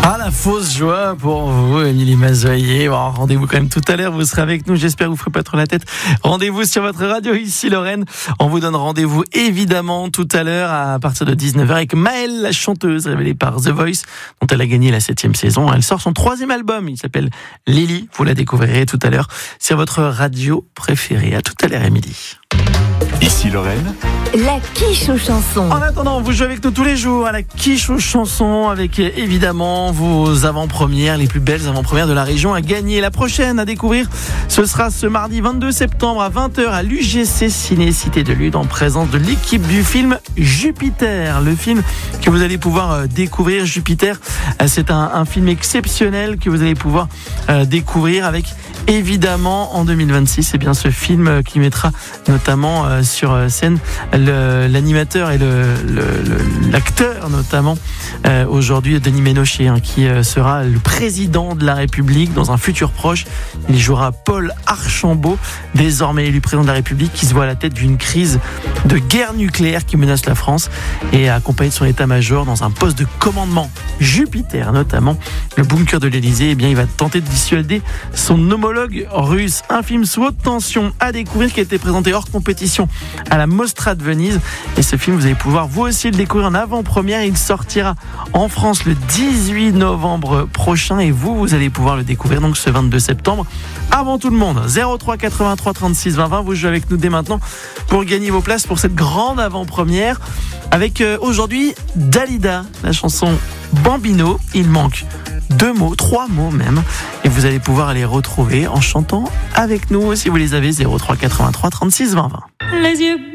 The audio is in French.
Ah, la fausse joie pour vous, Émilie Mazoyer. Bon, rendez-vous quand même tout à l'heure, vous serez avec nous. J'espère que vous ne ferez pas trop la tête. Rendez-vous sur votre radio ici, Lorraine. On vous donne rendez-vous évidemment tout à l'heure à partir de 19h avec Maëlle, la chanteuse révélée par The Voice, dont elle a gagné la 7e saison. Elle sort son 3e album, il s'appelle Lily. Vous la découvrirez tout à l'heure sur votre radio préférée. À tout à l'heure, Émilie. Ici Lorraine. La quiche aux chansons. En attendant, vous jouez avec nous tous les jours à la quiche aux chansons avec évidemment vos avant-premières, les plus belles avant-premières de la région à gagner. La prochaine à découvrir, ce sera ce mardi 22 septembre à 20h à l'UGC Ciné Cité de Lude en présence de l'équipe du film Jupiter. Le film que vous allez pouvoir découvrir, Jupiter, c'est un film exceptionnel que vous allez pouvoir découvrir avec évidemment en 2026. C'est bien ce film qui mettra notamment sur scène l'animateur et l'acteur notamment aujourd'hui Denis Ménochet qui sera le président de la République dans un futur proche. Il jouera Paul Archambault, désormais élu président de la République, qui se voit à la tête d'une crise de guerre nucléaire qui menace la France et accompagné de son état-major dans un poste de commandement. Jupiter notamment, le bunker de l'Elysée, il va tenter de dissuader son homologue russe. Un film sous haute tension à découvrir qui a été présenté hors compétition à la Mostra de Venise. Et ce film, vous allez pouvoir vous aussi le découvrir en avant-première. Il sortira en France le 18 novembre prochain et vous allez pouvoir le découvrir donc ce 22 septembre avant tout le monde. 03 83 36 20 20, vous jouez avec nous dès maintenant pour gagner vos places pour cette grande avant-première avec aujourd'hui Dalida, la chanson Bambino. Il manque 3 mots même, et vous allez pouvoir les retrouver en chantant avec nous si vous les avez. 03 83 36 20 20. Les yeux